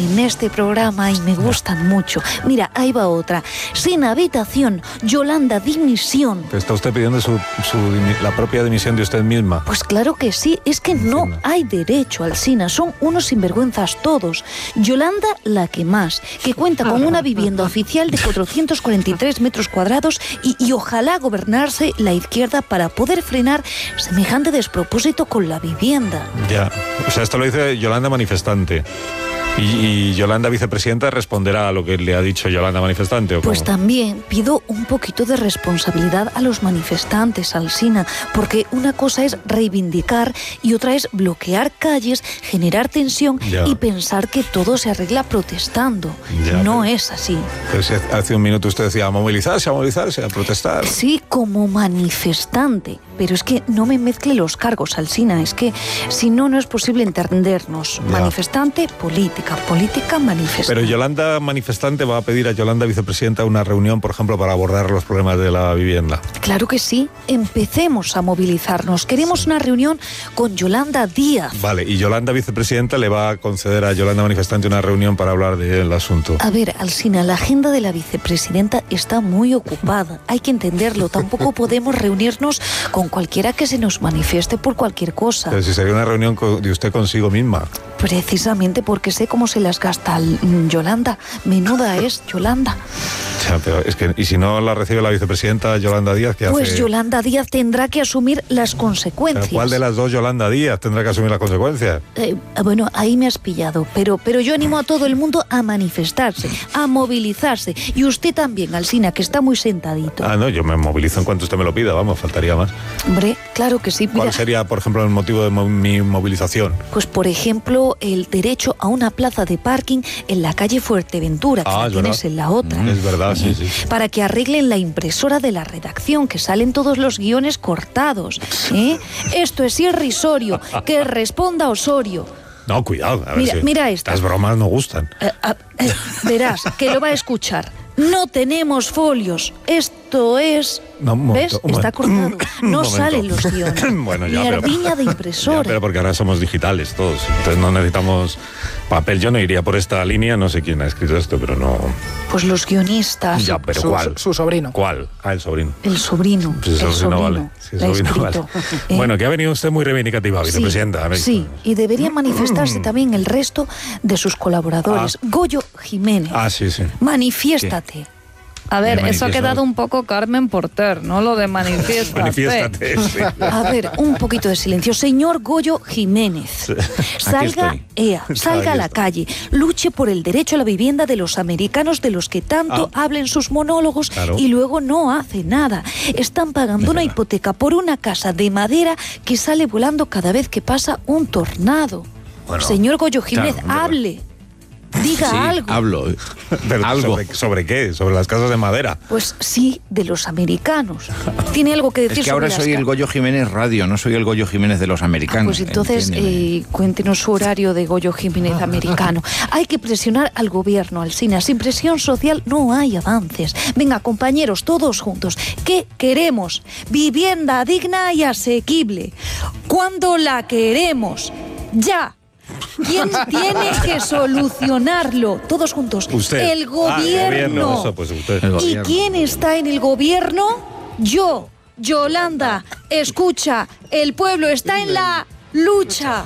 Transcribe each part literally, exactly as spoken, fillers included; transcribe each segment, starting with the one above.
en este programa y me gustan mucho. Mira, ahí va otra. Sin habitación, Yolanda dimisión. ¿Está usted pidiendo su, su, la propia dimisión de usted misma? Pues claro que sí, es que no hay derecho, Alsina, son unos sinvergüenzas todos. Yolanda la que más, que cuenta con una vivienda oficial de cuatrocientos cuarenta y tres metros cuadrados y, y ojalá gobernarse la izquierda para poder frenar semejante despropósito con la vivienda. Ya, o sea, esto lo dice Yolanda manifestante. Y, y Yolanda vicepresidenta responderá a lo que le ha dicho Yolanda manifestante, ¿o cómo? Pues también pido un poquito de responsabilidad a los manifestantes, Alsina, porque una cosa es reivindicar y otra es bloquear calles, generar tensión ya. y pensar que todo se arregla protestando. Ya, no pero, es así. Pero si hace un minuto usted decía a movilizarse, a movilizarse, a protestar. Sí, como manifestante. Pero es que no me mezcle los cargos, Alsina. Es que si no, no es posible entendernos. Ya. Manifestante, política. Política, manifestante. Pero Yolanda manifestante va a pedir a Yolanda vicepresidenta una reunión, por ejemplo, para abordar los problemas de la vivienda. Claro que sí. Empecemos a movilizarnos. Queremos una reunión con Yolanda Díaz. Vale, y Yolanda vicepresidenta le va a conceder a Yolanda manifestante una reunión para hablar del asunto. A ver, Alsina, la agenda de la vicepresidenta está muy ocupada. Hay que entenderlo. Tampoco podemos reunirnos con cualquiera que se nos manifieste por cualquier cosa. Pero si sería una reunión de usted consigo misma. Precisamente porque sé cómo se las gasta Yolanda. Menuda es Yolanda. Ya, pero es que, ¿y si no la recibe la vicepresidenta Yolanda Díaz, qué hace? Pues Yolanda Díaz tendrá que asumir las consecuencias. ¿Pero cuál de las dos Yolanda Díaz tendrá que asumir las consecuencias? Eh, bueno, ahí me has pillado, pero, pero yo animo a todo el mundo a manifestarse, a movilizarse. Y usted también, Alsina, que está muy sentadito. Ah, no, yo me movilizo en cuanto usted me lo pida, vamos, faltaría más. Hombre, claro que sí. Mira, ¿cuál sería, por ejemplo, el motivo de mo- mi movilización? Pues, por ejemplo, el derecho a una plaza de parking en la calle Fuerteventura, que Ah, la es tienes verdad. en la otra. Mm, es verdad, sí, sí. Para que arreglen la impresora de la redacción, que salen todos los guiones cortados. ¿eh? Esto es irrisorio. Que responda Osorio. No, cuidado, a ver Mira, si mira esto. las bromas no gustan. Eh, ah, eh, verás, que lo va a escuchar. No tenemos folios. Esto es... No, un ¿Ves? momento, un Está cortado. momento. Un No momento. salen los guiones. Bueno, ya, pero- Mierdiña de impresora. Ya, pero porque ahora somos digitales todos, entonces no necesitamos papel. Yo no iría por esta línea, no sé quién ha escrito esto, pero no... Pues los guionistas. Ya, pero Su, ¿cuál? su, su sobrino. ¿Cuál? Ah, el sobrino. El sobrino. Pues el el sobrino, sobrino. vale. Sí, el la ha sobrino escrito. vale. ¿eh? Bueno, que ha venido usted muy reivindicativa, Sí, vicepresidenta. A ver. sí, y debería manifestarse también el resto de sus colaboradores. Ah. Goyo Jiménez, Ah, sí, sí. manifiéstate. A ver, Me eso ha manifiesto. quedado un poco Carmen Porter, ¿no? Lo de manifiéstate. Manifiéstate, sí. A ver, un poquito de silencio. Señor Goyo Jiménez, salga, estoy. ea, salga a la Aquí calle, luche por el derecho a la vivienda de los americanos de los que tanto Ah. hablen sus monólogos Claro. y luego no hace nada. Están pagando una hipoteca por una casa de madera que sale volando cada vez que pasa un tornado. Bueno, Señor Goyo Jiménez, claro, hombre, hable. Diga Sí, algo. hablo. Pero Algo. ¿sobre, ¿Sobre qué? ¿Sobre las casas de madera? Pues sí, de los americanos. ¿Tiene algo que decir Es que sobre ahora las soy ca- el Goyo Jiménez Radio, no soy el Goyo Jiménez de los Ah, americanos. pues entonces entiéndeme. eh, cuéntenos su horario de Goyo Jiménez americano. Hay que presionar al gobierno, Alsina. Sin presión social no hay avances. Venga, compañeros, todos juntos. ¿Qué queremos? Vivienda digna y asequible. ¿Cuándo la queremos? ¡Ya! ¿Quién tiene que solucionarlo? Todos juntos. Usted. El Ah, gobierno. Eso, pues usted. El ¿Y gobierno. quién está en el gobierno? Yo, Yolanda. Escucha, el pueblo está en la lucha.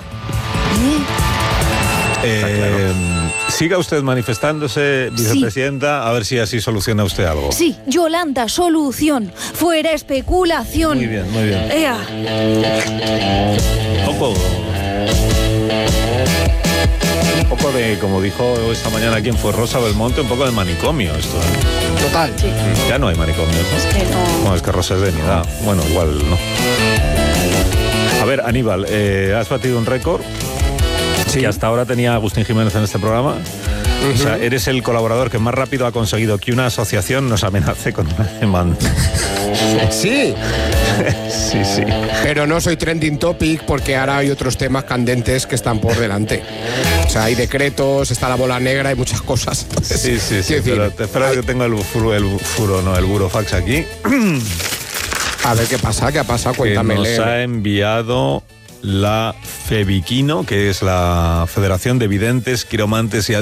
Eh, siga usted manifestándose, vicepresidenta, a ver si así soluciona usted algo. Sí, Yolanda, solución. Fuera especulación. Muy bien, muy bien. Ea. Un poco. Un poco de, como dijo esta mañana quien fue Rosa Belmonte, un poco de manicomio esto. ¿eh? Total. Ya no hay manicomio. ¿no? Es que no. Bueno, es que Rosa es de mi edad. Bueno, igual no. A ver, Aníbal, eh, has batido un récord que hasta ahora tenía Agustín Jiménez en este programa. O sea, eres el colaborador que más rápido ha conseguido que una asociación nos amenace con una demanda. Sí, Sí, sí. pero no soy trending topic porque ahora hay otros temas candentes que están por delante. O sea, hay decretos, está la bola negra, hay muchas cosas. Entonces, Sí, sí, sí. quiero decir, Pero te espero que tengo el furo, el furo, no, el burofax aquí. a ver qué pasa, qué ha pasado, Que cuéntame. nos ha enviado la FEVIQUINO, que es la Federación de Videntes, Quiromantes y